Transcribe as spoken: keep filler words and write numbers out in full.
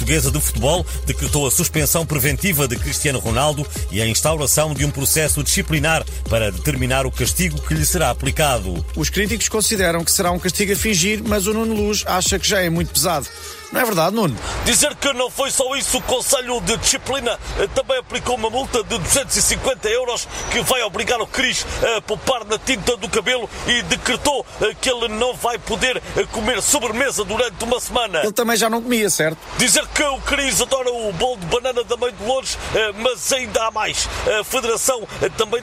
Portuguesa de Futebol decretou a suspensão preventiva de Cristiano Ronaldo e a instauração de um processo disciplinar para determinar o castigo que lhe será aplicado. Os críticos consideram que será um castigo a fingir, mas o Nuno Luz acha que já é muito pesado. Não é verdade, Nuno? Dizer que não foi só isso, o Conselho de Disciplina também aplicou uma multa de duzentos e cinquenta euros que vai obrigar o Cris a poupar na tinta do cabelo e decretou que ele não vai poder comer sobremesa durante uma semana. Ele também já não comia, certo? Dizer que o Cris adora o bolo de banana da Mãe de Lourdes, mas ainda há mais. A Federação também